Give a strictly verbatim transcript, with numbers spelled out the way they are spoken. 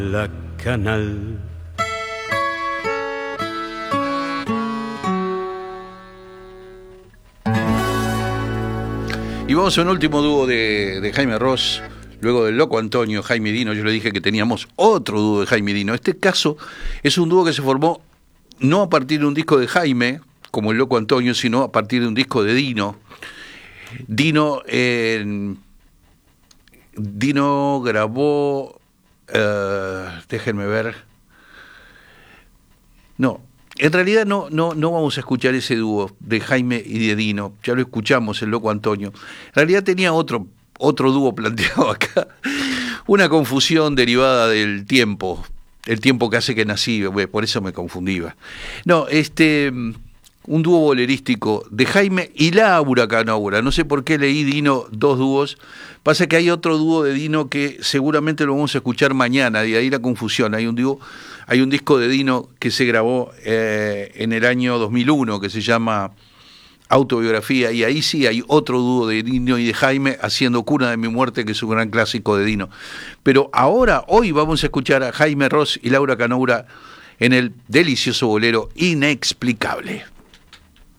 La Canal. Y vamos a un último dúo de, de Jaime Ross, luego del Loco Antonio, Jaime Dino. Yo le dije que teníamos otro dúo de Jaime Dino. Este caso es un dúo que se formó no a partir de un disco de Jaime, como el Loco Antonio, sino a partir de un disco de Dino. Dino, eh, Dino grabó, uh, déjenme ver, no, en realidad no, no, no vamos a escuchar ese dúo de Jaime y de Dino, ya lo escuchamos, el Loco Antonio. En realidad tenía otro, otro dúo planteado acá, una confusión derivada del tiempo, el tiempo que hace que nací, por eso me confundía. No, este... un dúo bolerístico de Jaime y Laura Canoura. No sé por qué leí Dino, dos dúos. Pasa que hay otro dúo de Dino que seguramente lo vamos a escuchar mañana, y ahí la confusión. Hay un dúo, hay un disco de Dino que se grabó eh, en el año dos mil uno que se llama Autobiografía, y ahí sí hay otro dúo de Dino y de Jaime haciendo Cuna de mi muerte, que es un gran clásico de Dino. Pero ahora, hoy vamos a escuchar a Jaime Ross y Laura Canoura en el delicioso bolero Inexplicable.